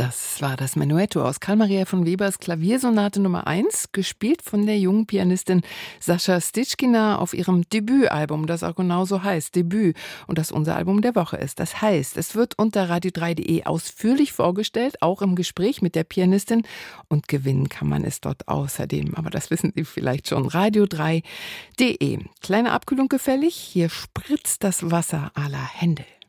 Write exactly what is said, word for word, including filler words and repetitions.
Das war das Menuetto aus Carl Maria von Webers Klaviersonate Nummer eins, gespielt von der jungen Pianistin Sascha Stitschkina auf ihrem Debütalbum, das auch genau so heißt, Debüt, und das unser Album der Woche ist. Das heißt, es wird unter radio drei punkt de ausführlich vorgestellt, auch im Gespräch mit der Pianistin, und gewinnen kann man es dort außerdem. Aber das wissen Sie vielleicht schon, radio drei punkt de. Kleine Abkühlung gefällig, hier spritzt das Wasser à la Händel.